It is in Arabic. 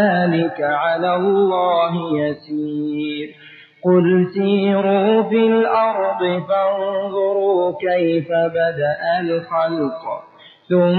ذلك على الله يسير قل سيروا في الأرض فانظروا كيف بدأ الخلق